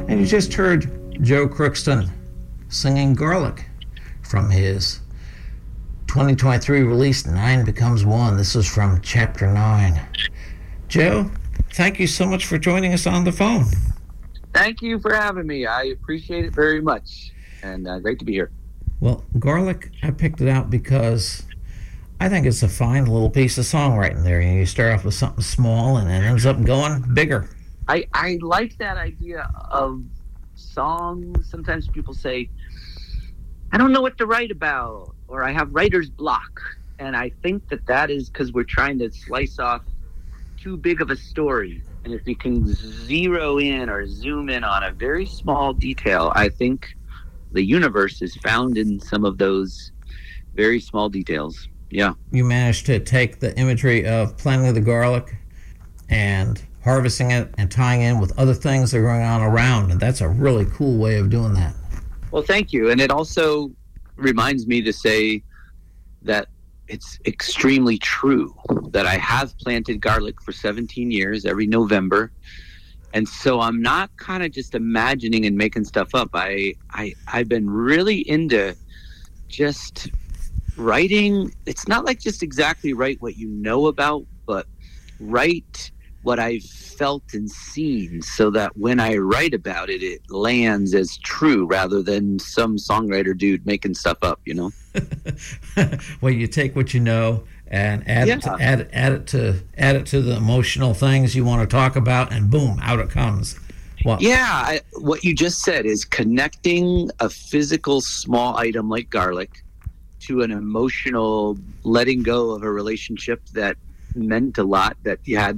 And you just heard Joe Crookston singing Garlic from his 2023 release, 9 Becomes One. This is from Chapter 9. Joe, thank you so much for joining us on the phone. Thank you for having me. I appreciate it very much, and great to be here. Well, Garlic, I picked it out because I think it's a fine little piece of songwriting there. You start off with something small, and it ends up going bigger. I like that idea of songs. Sometimes people say, I don't know what to write about, or I have writer's block. And I think that is because we're trying to slice off too big of a story. And if you can zero in or zoom in on a very small detail, I think the universe is found in some of those very small details. Yeah. You managed to take the imagery of planting the garlic and harvesting it and tying in with other things that are going on around, and that's a really cool way of doing that. Well, thank you. And it also reminds me to say that it's extremely true that I have planted garlic for 17 years every November. And so I'm not kind of just imagining and making stuff up. I've been really into just writing. It's not like just exactly write what you know about, but write what I've felt and seen, so that when I write about it, it lands as true rather than some songwriter dude making stuff up, you know? Well, you take what you know and add it to the emotional things you want to talk about, and boom, out it comes. What you just said is connecting a physical small item like garlic to an emotional letting go of a relationship that meant a lot, that you had,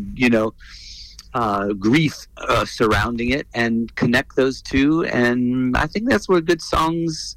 grief surrounding it, and connect those two. And I think that's where good songs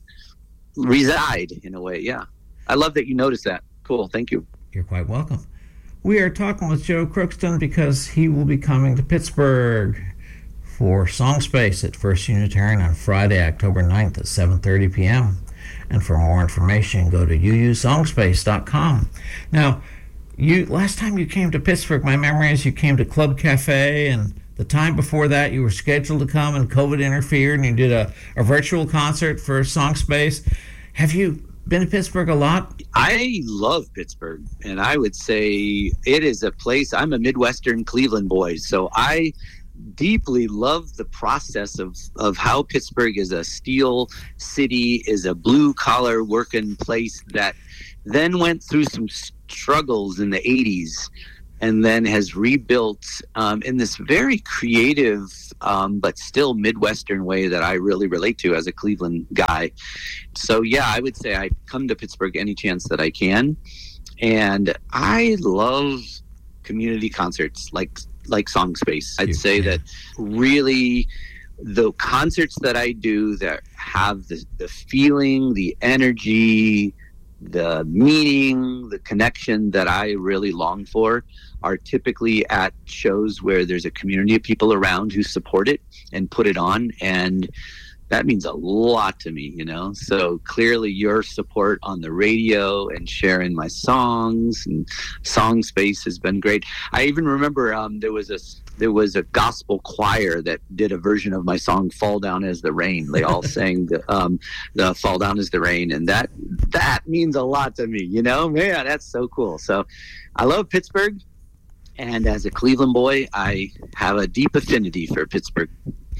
reside in a way. Yeah. I love that you noticed that. Cool. Thank you. You're quite welcome. We are talking with Joe Crookston because he will be coming to Pittsburgh for Song Space at First Unitarian on Friday, October 9th at 7:30 p.m. And for more information, go to uusongspace.com. Now, last time you came to Pittsburgh, my memory is you came to Club Cafe, and the time before that you were scheduled to come and COVID interfered, and you did a virtual concert for Song Space. Have you been to Pittsburgh a lot? I love Pittsburgh, and I would say it is a place. I'm a Midwestern Cleveland boy, so I deeply love the process of how Pittsburgh is a steel city, is a blue-collar working place that then went through some struggles in the 80s and then has rebuilt in this very creative but still Midwestern way that I really relate to as a Cleveland guy. So yeah, I would say I come to Pittsburgh any chance that I can, and I love community concerts like Song Space. I'd say that really the concerts that I do that have the feeling, the energy, the meaning, the connection that I really long for are typically at shows where there's a community of people around who support it and put it on, and that means a lot to me, So clearly your support on the radio and sharing my songs and Song Space has been great. I even remember there was a gospel choir that did a version of my song "Fall Down as the Rain." They all sang the "Fall Down as the Rain," and that means a lot to me. Man, that's so cool. So I love Pittsburgh, and as a Cleveland boy, I have a deep affinity for Pittsburgh.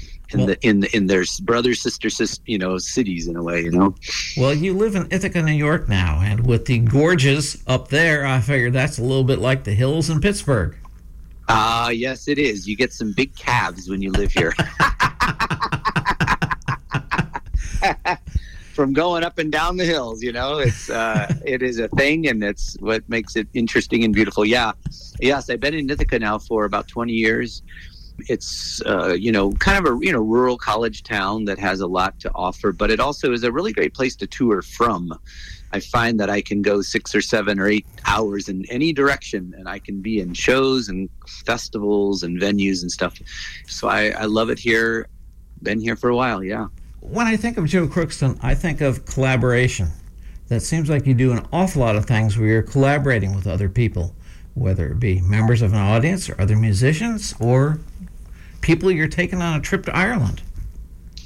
In their brother sister cities in a way. Well, you live in Ithaca, New York now, and with the gorges up there, I figure that's a little bit like the hills in Pittsburgh. Yes, it is. You get some big calves when you live here. From going up and down the hills, it's it is a thing, and it's what makes it interesting and beautiful. Yeah, yes, I've been in Ithaca now for about 20 years. It's kind of a rural college town that has a lot to offer, but it also is a really great place to tour from. I find that I can go 6 or 7 or 8 hours in any direction, and I can be in shows and festivals and venues and stuff. So I love it here. Been here for a while, yeah. When I think of Joe Crookston, I think of collaboration. That seems like you do an awful lot of things where you're collaborating with other people, whether it be members of an audience or other musicians or people you're taking on a trip to Ireland.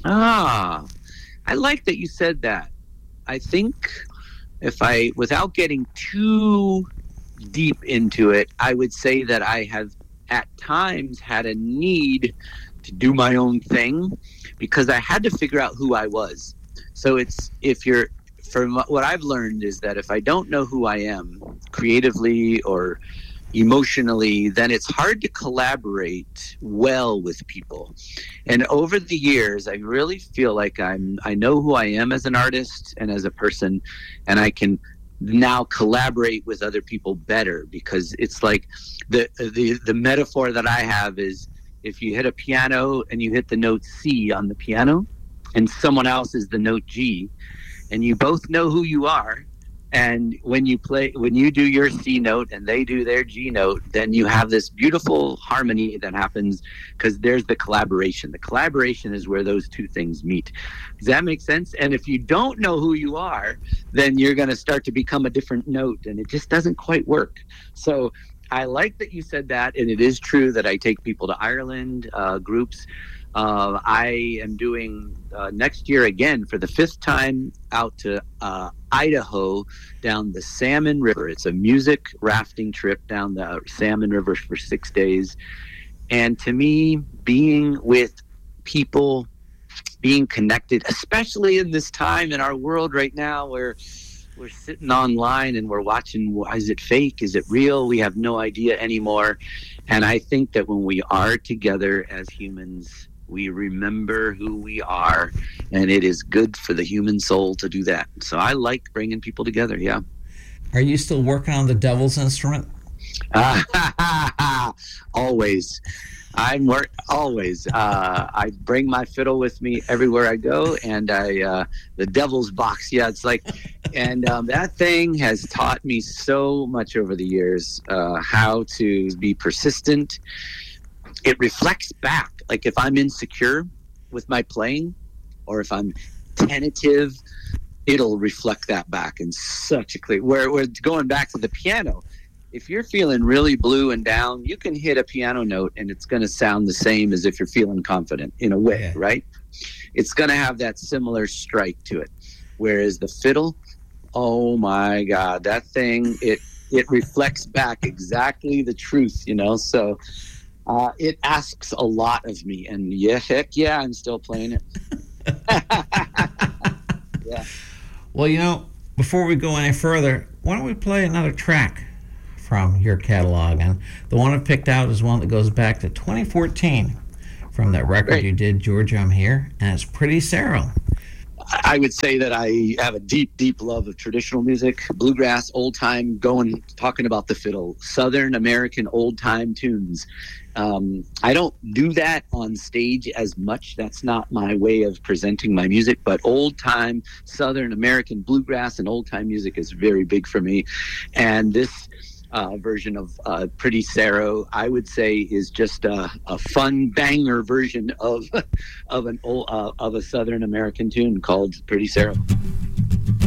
Ah, I like that you said that. I think without getting too deep into it, I would say that I have at times had a need to do my own thing because I had to figure out who I was. So from what I've learned is that if I don't know who I am creatively or emotionally, then it's hard to collaborate well with people. And over the years, I really feel like I know who I am as an artist and as a person, and I can now collaborate with other people better, because it's like the metaphor that I have is, if you hit a piano and you hit the note C on the piano and someone else is the note G, and you both know who you are, and when you do your C note and they do their G note, then you have this beautiful harmony that happens because there's the collaboration. The collaboration is where those two things meet. Does that make sense? And if you don't know who you are, then you're going to start to become a different note, and it just doesn't quite work. So I like that you said that, and it is true that I take people to Ireland, groups. I am doing next year again for the 5th time out to Idaho down the Salmon River. It's a music rafting trip down the Salmon River for 6 days. And to me, being with people, being connected, especially in this time in our world right now where we're sitting online and we're watching, is it fake? Is it real? We have no idea anymore. And I think that when we are together as humans, we remember who we are, and it is good for the human soul to do that. So I like bringing people together, yeah. Are you still working on the devil's instrument? Always. Always. I bring my fiddle with me everywhere I go, and the devil's box, yeah, it's like, and that thing has taught me so much over the years, how to be persistent. It reflects back. Like if I'm insecure with my playing, or if I'm tentative, it'll reflect that back in such a clear. Where we're going back to the piano. If you're feeling really blue and down, you can hit a piano note and it's going to sound the same as if you're feeling confident in a way, yeah. Right? It's going to have that similar strike to it. Whereas the fiddle, oh my God, that thing, it reflects back exactly the truth, so it asks a lot of me. And yeah, heck yeah, I'm still playing it. Yeah. Well, before we go any further, why don't we play another track from your catalog? And the one I picked out is one that goes back to 2014 from that record Great. You did, Georgia, I'm Here, and it's Pretty Sarah. I would say that I have a deep, deep love of traditional music, bluegrass, old time, talking about the fiddle, Southern American old time tunes. I don't do that on stage as much. That's not my way of presenting my music, but old time Southern American bluegrass and old time music is very big for me. And this version of Pretty Sarah, I would say, is just a fun banger version of a Southern American tune called Pretty Sarah.